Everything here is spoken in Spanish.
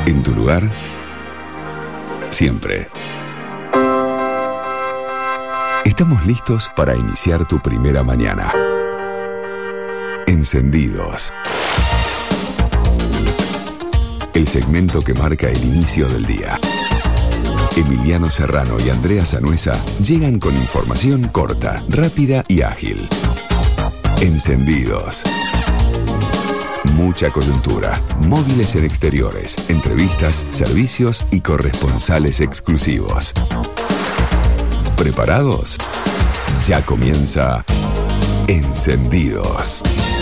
En tu lugar, siempre. Estamos listos para iniciar tu primera mañana. Encendidos. El segmento que marca el inicio del día. Emiliano Serrano y Andrea Sanuesa llegan con información corta, rápida y ágil. Encendidos. Mucha coyuntura, móviles en exteriores, entrevistas, servicios y corresponsales exclusivos. ¿Preparados? Ya comienza Encendidos.